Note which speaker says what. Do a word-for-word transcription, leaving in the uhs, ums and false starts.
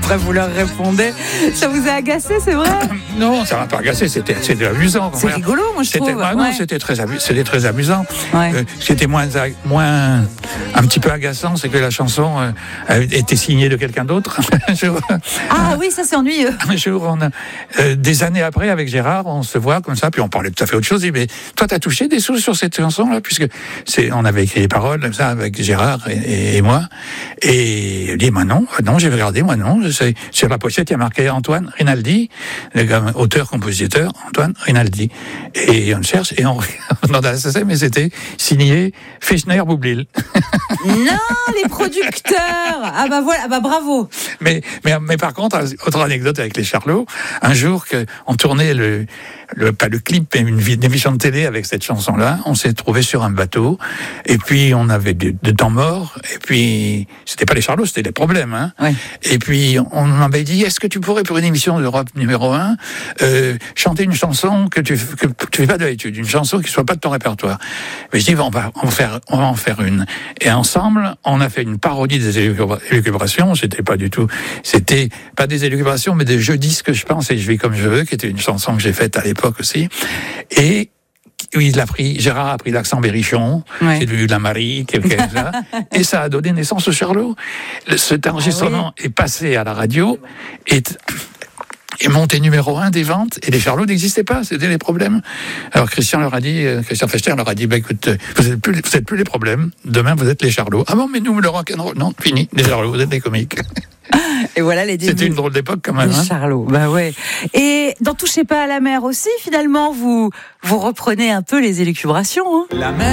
Speaker 1: après vous leur répondez. Ça vous a agacé, c'est vrai?
Speaker 2: Non, ça m'a pas agacé, c'était, c'était amusant.
Speaker 1: C'est rigolo, moi je
Speaker 2: c'était,
Speaker 1: trouve.
Speaker 2: bah, non,
Speaker 1: ouais.
Speaker 2: c'était très, amu- c'était très amusant.
Speaker 1: Ouais.
Speaker 2: Euh, ce qui était moins, moins, un petit peu agaçant, c'est que la chanson euh, était signée de quelqu'un d'autre. un, jour,
Speaker 1: Ah oui, ça c'est ennuyeux.
Speaker 2: un jour, on a, euh, des années après, avec Gérard, on se voit comme ça, puis on parlait tout à fait autre chose. Il dit, mais toi, t'as touché des sous sur cette chanson-là, puisque c'est, on avait écrit les paroles comme ça avec Gérard et, et, et moi. Et il dit, moi non, non, j'ai regardé, moi non. C'est, sur la pochette, il y a marqué Antoine Rinaldi, le gars, auteur-compositeur, Antoine Rinaldi. Et on cherche, et on regarde la S S M, mais c'était signé Fechner-Boublil.
Speaker 1: Non, les producteurs. Ah bah voilà, ah bah bravo.
Speaker 2: Mais, mais, mais par contre, autre anecdote avec les Charlots, un jour qu'on tournait le, le, pas le clip, mais une, une émission de télé avec cette chanson-là, on s'est trouvé sur un bateau, et puis on avait de, de temps mort, et puis c'était pas les Charlots, c'était des problèmes, hein.
Speaker 1: Ouais.
Speaker 2: Et puis on m'avait dit, est-ce que tu pourrais pour une émission d'Europe numéro un, euh, chanter une chanson que tu, que tu fais pas d'habitude, une chanson qui soit pas de ton répertoire. Mais je dis, on va, on va faire, on va en faire une. Et ensemble, on a fait une parodie des élucubrations. C'était pas du tout, c'était pas des élucubrations, mais des je dis ce que je pense et je vis comme je veux, qui était une chanson que j'ai faite à l'époque aussi. Et oui, il a pris, Gérard a pris l'accent berrichon,
Speaker 1: Ouais.
Speaker 2: c'est devenu de la Marie, quelque chose là, et ça a donné naissance au Charlot. Le- Cet enregistrement est passé à la radio et est monté numéro un des ventes, et les Charlots n'existaient pas, c'était les problèmes. Alors Christian leur a dit, euh, Christian Fechter leur a dit, bah écoute, euh, vous êtes plus, vous êtes plus les problèmes, demain vous êtes les Charlots. Ah bon, mais nous le rock'n'roll, non, fini, les Charlots, vous êtes les comiques.
Speaker 1: Et voilà les débuts.
Speaker 2: C'était une drôle d'époque quand même.
Speaker 1: Les
Speaker 2: Hein.
Speaker 1: Charlots, bah ouais. Et dans Touchez pas à la mer aussi, finalement, vous vous reprenez un peu les élucubrations. Hein.
Speaker 3: La mer.